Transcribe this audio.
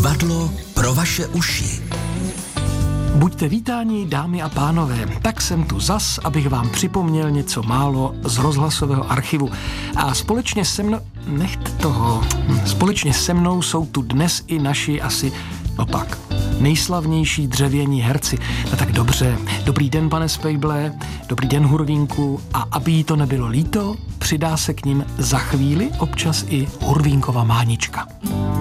Divadlo pro vaše uši. Buďte vítáni, dámy a pánové, tak jsem tu zas, abych vám připomněl něco málo z rozhlasového archivu. A společně se mnou jsou tu dnes i naši asi, nejslavnější dřevění herci. No tak dobře, dobrý den, pane Spejble, dobrý den, Hurvínku, a aby jí to nebylo líto, přidá se k ním za chvíli občas i Hurvínkova Mánička.